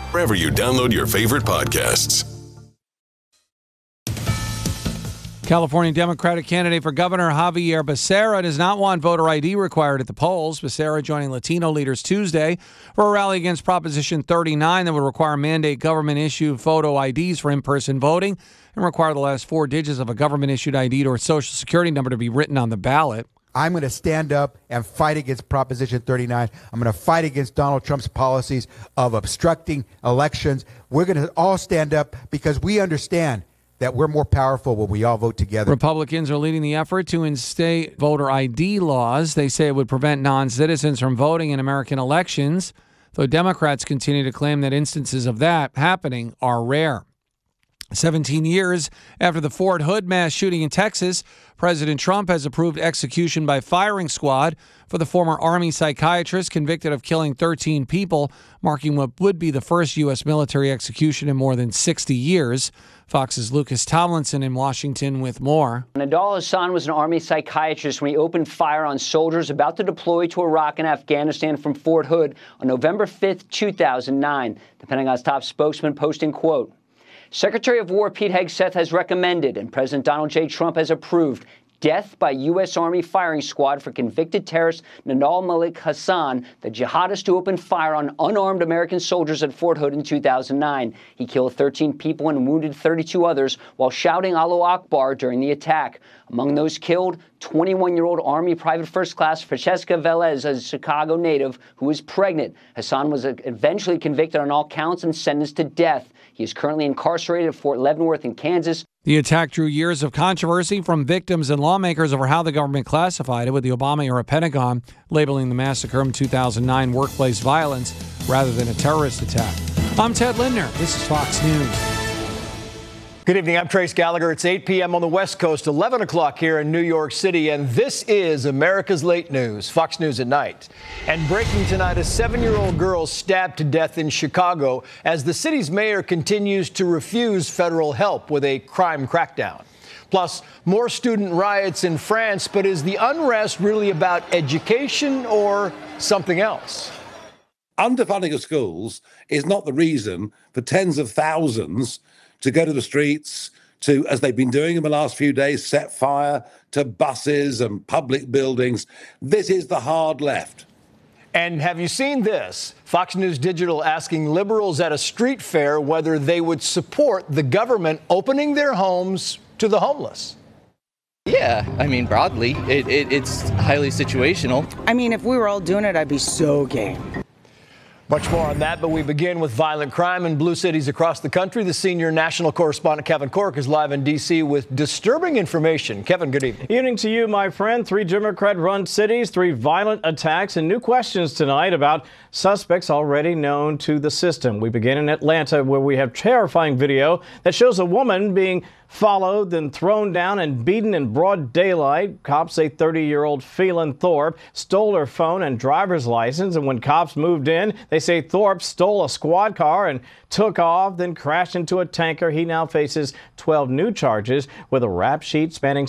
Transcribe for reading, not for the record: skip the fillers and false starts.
wherever you download your favorite podcasts. California Democratic candidate for governor Javier Becerra does not want voter ID required at the polls. Becerra joining Latino leaders Tuesday for a rally against Proposition 39 that would require mandate government-issued photo IDs for in-person voting and require the last four digits of a government-issued ID or social security number to be written on the ballot. I'm going to stand up and fight against Proposition 39. I'm going to fight against Donald Trump's policies of obstructing elections. We're going to all stand up because we understand that we're more powerful when we all vote together. Republicans are leading the effort to instate voter ID laws. They say it would prevent non-citizens from voting in American elections, though Democrats continue to claim that instances of that happening are rare. 17 years after the Fort Hood mass shooting in Texas, President Trump has approved execution by firing squad for the former Army psychiatrist convicted of killing 13 people, marking what would be the first U.S. military execution in more than 60 years. Fox's Lucas Tomlinson in Washington with more. Nidal Hasan was an Army psychiatrist when he opened fire on soldiers about to deploy to Iraq and Afghanistan from Fort Hood on November 5th, 2009. The Pentagon's top spokesman posting, quote, Secretary of War Pete Hegseth has recommended and President Donald J. Trump has approved death by U.S. Army firing squad for convicted terrorist Nidal Malik Hasan, the jihadist who opened fire on unarmed American soldiers at Fort Hood in 2009. He killed 13 people and wounded 32 others while shouting Allahu Akbar during the attack. Among those killed, 21-year-old Army Private First Class Francesca Velez, a Chicago native who was pregnant. Hasan was eventually convicted on all counts and sentenced to death. He is currently incarcerated at Fort Leavenworth in Kansas. The attack drew years of controversy from victims and lawmakers over how the government classified it, with the Obama-era Pentagon labeling the massacre in 2009 workplace violence rather than a terrorist attack. I'm Ted Lindner. This is Fox News. Good evening. I'm Trace Gallagher. It's 8 p.m. on the West Coast, 11 o'clock here in New York City, and this is America's Late News, Fox News at Night. And breaking tonight, a 7-year-old girl stabbed to death in Chicago as the city's mayor continues to refuse federal help with a crime crackdown. Plus, more student riots in France, but is the unrest really about education or something else? Underfunding of schools is not the reason for tens of thousands to go to the streets, to, as they've been doing in the last few days, set fire to buses and public buildings. This is the hard left. And have you seen this? Fox News Digital asking liberals at a street fair whether they would support the government opening their homes to the homeless. Yeah, I mean, broadly, it's highly situational. I mean, if we were all doing it, I'd be so game. Much more on that, but we begin with violent crime in blue cities across the country. The senior national correspondent Kevin Corke is live in D.C. with disturbing information. Kevin, good evening. Evening to you, my friend. 3 Democrat-run cities, 3 violent attacks, and new questions tonight about suspects already known to the system. We begin in Atlanta, where we have terrifying video that shows a woman being followed, then thrown down and beaten in broad daylight. Cops say 30-year-old Phelan Thorpe stole her phone and driver's license, and when cops moved in, they say Thorpe stole a squad car and took off, then crashed into a tanker. He now faces 12 new charges with a rap sheet spanning